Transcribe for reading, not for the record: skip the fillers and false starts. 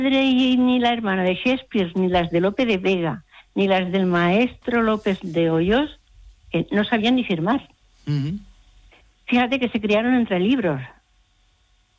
y ni la hermana de Shakespeare, ni las de Lope de Vega, ni las del maestro López de Hoyos, no sabían ni firmar. Uh-huh. Fíjate que se criaron entre libros.